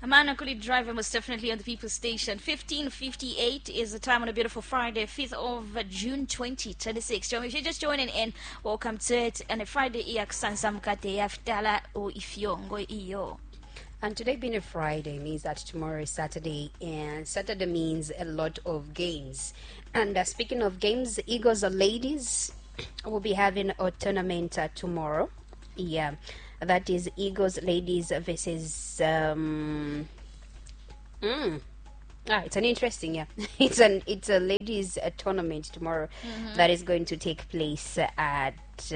Amanda Kuli Driver was definitely on the People's Station. 15:58 is the time on a beautiful Friday, 5th of June 2026. If you're just joining in, welcome to it. And a Friday, Sansamkate Yaftala or Ifyongo Iyo. And today being a Friday means that tomorrow is Saturday, and Saturday means a lot of games. And speaking of games, Eagles ladies will be having a tournament tomorrow. Yeah, that is Eagles ladies versus. It's an interesting, yeah. It's a ladies tournament tomorrow that is going to take place at.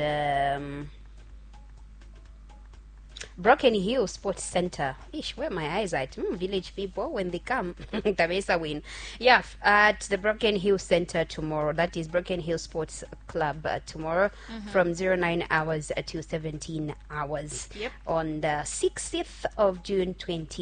Broken Hill Sports Center. Ish, where my eyes at? Village people, when they come, Tabesa win. Yeah, at the Broken Hill Center tomorrow. That is Broken Hill Sports Club tomorrow from 09 hours to 17 hours. Yep. On the 60th of June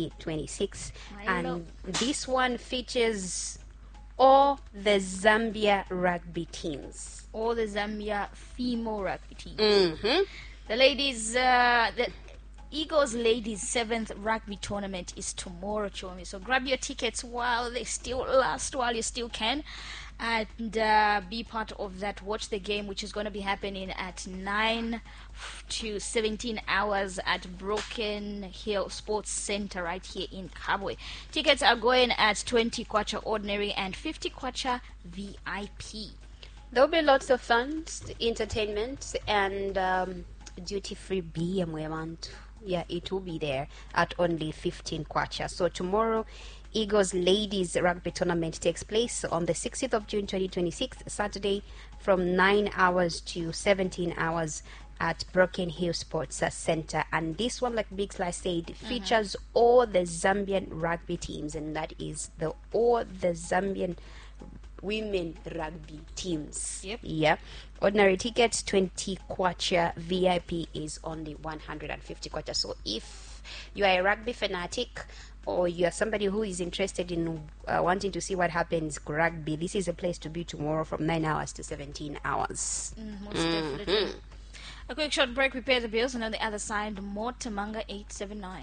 2026. And this one features all the Zambia rugby teams. All the Zambia female rugby teams. Mm-hmm. The ladies, the Eagles Ladies 7th Rugby Tournament is tomorrow, Chomi. So grab your tickets while they still last, while you still can, and be part of that. Watch the game, which is going to be happening at 9 to 17 hours at Broken Hill Sports Center right here in Kabwe. Tickets are going at 20 kwacha ordinary and 50 kwacha VIP. There'll be lots of fun, entertainment, and duty-free BM. Yeah, it will be there at only 15 kwacha. So tomorrow, Eagles Ladies Rugby Tournament takes place on the 60th of June 2026, Saturday, from 9 hours to 17 hours at Broken Hill Sports Center. And this one, like Big Sly said, features all the Zambian rugby teams, and that is all the Zambian women rugby teams. Yep. Yeah. Ordinary tickets 20 kwacha, VIP is only 150 kwacha. So if you are a rugby fanatic or you are somebody who is interested in wanting to see what happens rugby, this is a place to be tomorrow from 9 hours to 17 hours. Most definitely. A quick short break, we pay the bills, and on the other side, more Tamanga 879.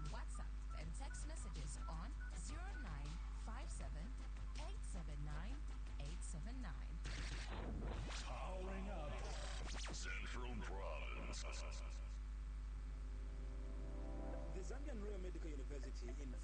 Text messages on 0957 879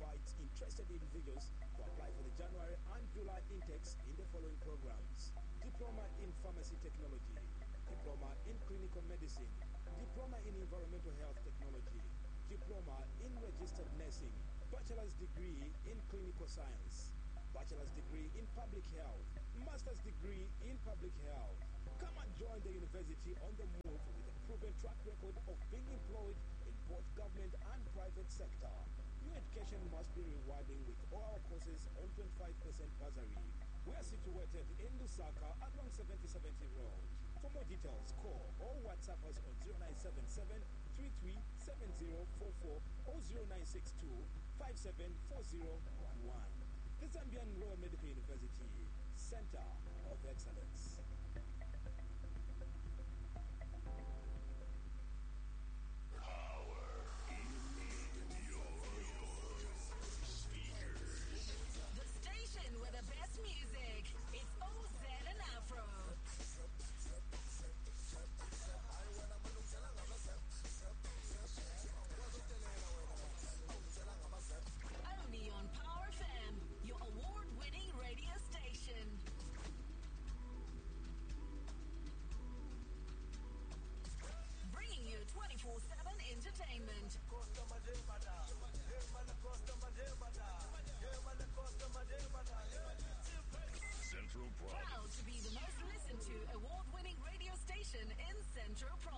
invites interested individuals to apply for the January and July intakes in the following programs: Diploma in Pharmacy Technology, Diploma in Clinical Medicine, Diploma in Environmental Health Technology, Diploma in Registered Nursing, Bachelor's Degree in Clinical Science, Bachelor's Degree in Public Health, Master's Degree in Public Health. Come and join the university on the move with a proven track record of being employed in both government and private sector. Your education must be rewarding with all our courses on 25% bursary. We are situated in Lusaka along 7070 Road. For more details, call or WhatsApp us on 0977 337044 or 0962 574011. The Zambian Royal Medical University, Center of Excellence. The station with the best music. It's OZ and Afro. Only on Power FM, your award-winning radio station. Bringing you 24/7 entertainment. Central Province. Proud to be the most listened to award-winning radio station in Central Province.